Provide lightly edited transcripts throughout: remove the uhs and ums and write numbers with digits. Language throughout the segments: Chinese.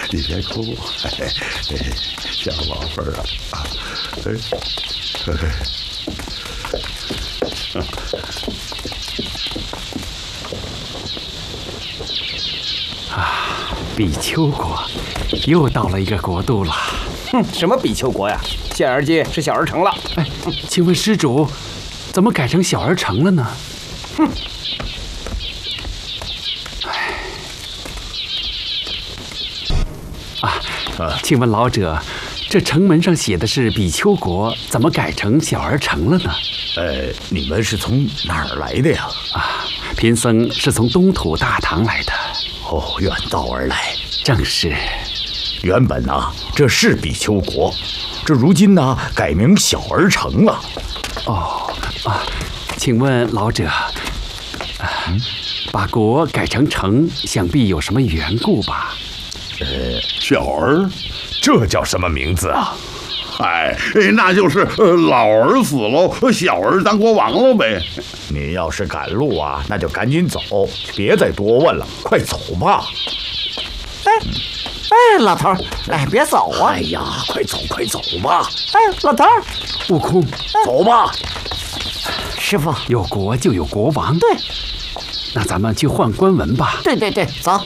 你别哭，小宝贝儿啊，比丘国，又到了一个国度了。 什么比丘国呀？现而今是小儿城了。 哎，请问施主，怎么改成小儿城了呢？请问老者，这城门上写的是比丘国，怎么改成小儿城了呢？ 你们是从哪儿来的呀？ 贫僧是从东土大唐来的。 哦，远道而来。 正是。 原本这是比丘国，这如今改名小儿城了。 请问老者，把国改成城，想必有什么缘故吧？ 小儿， 这叫什么名字啊？ 那就是老儿死喽，小儿当国王了呗。 你要是赶路那就赶紧走，别再多问了，快走吧。 老头儿，别走啊！ 哎呀，快走吧！ 老头儿， 悟空， 走吧。 师傅， 有国就有国王。 对， 那咱们去换官文吧。 对，走。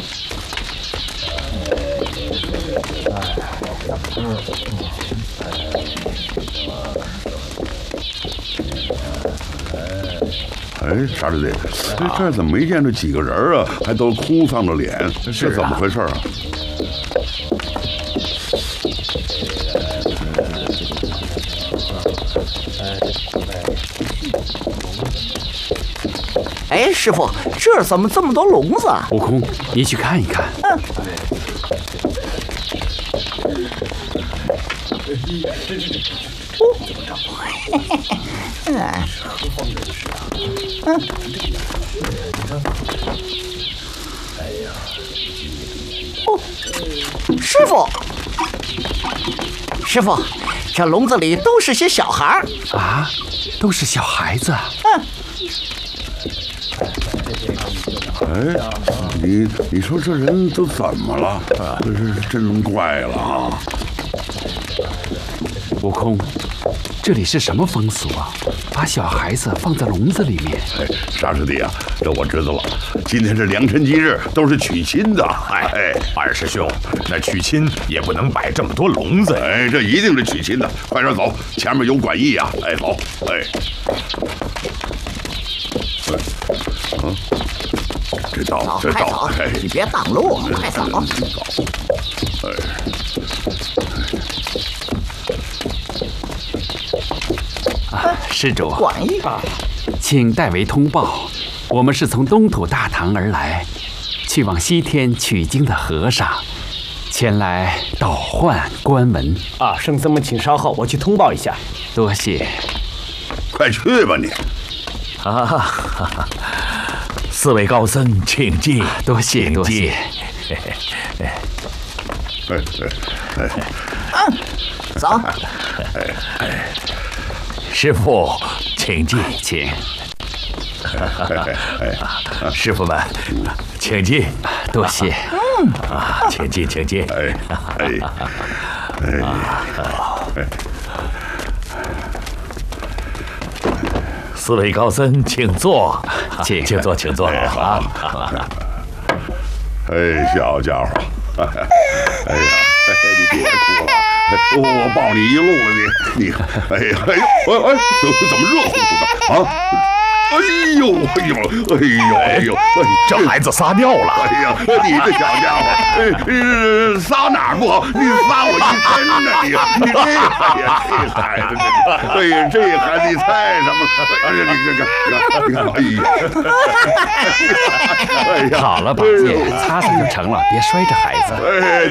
沙师弟，这怎么没见着几个人啊？还都哭丧着脸，这怎么回事啊？ 师傅，这怎么这么多聋子啊？ 悟空，你去看一看。 师傅，这笼子里都是些小孩儿啊，都是小孩子。 你说这人都怎么了？这是真怪了悟空，这里是什么风俗啊？把小孩子放在笼子里面？ 沙师弟啊，这我知道了。今天是良辰吉日，都是娶亲的。 二师兄，那娶亲也不能摆这么多笼子。 这一定是娶亲的。快点走，前面有馆驿啊！走。这道， 你别挡路，快走。 施主， 馆驿， 请代为通报，我们是从东土大唐而来，去往西天取经的和尚，前来倒换官文。 圣僧们请稍后，我去通报一下。 多谢。 快去吧你。 四位高僧，请进。 多谢。 走。 师傅，请进。 请。 师傅们，请进。 多谢。 请进。四位高僧，请坐。请坐。 小家伙，你别哭了，我抱你一路了，你，怎么热乎乎的啊？ 这孩子撒尿了！ 你这小家伙，撒哪儿不好？你撒我一身呢！你这孩子，你猜什么？ 好了，宝剑，擦擦就成了，别摔着孩子。